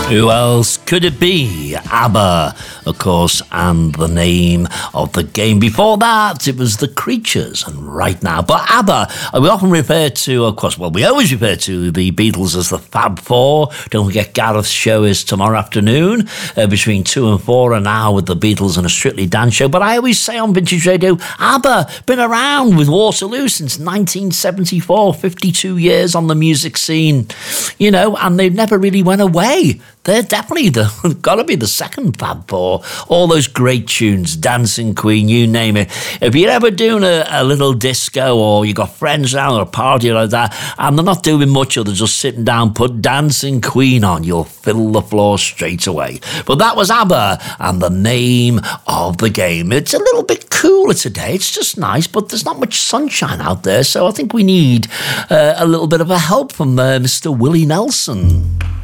Who else could it be? ABBA, of course, and the name of the game. Before that, it was The Creatures, and Right Now. But ABBA, we often refer to, of course, well, we always refer to the Beatles as the Fab Four. Don't forget, Gareth's show is tomorrow afternoon between 2 and 4, an hour with the Beatles and a Strictly Dance show. But I always say on Vintage Radio, ABBA, been around with Waterloo since 1974, 52 years on the music scene, you know, and they never really went away. They're definitely got to be the second Fab Four. All those great tunes, Dancing Queen, you name it. If you're ever doing a little disco or you got friends around or a party like that, and they're not doing much or they're just sitting down, put Dancing Queen on, you'll fill the floor straight away. But that was ABBA and the name of the game. It's a little bit cooler today. It's just nice, but there's not much sunshine out there, so I think we need a little bit of a help from Mr. Willie Nelson.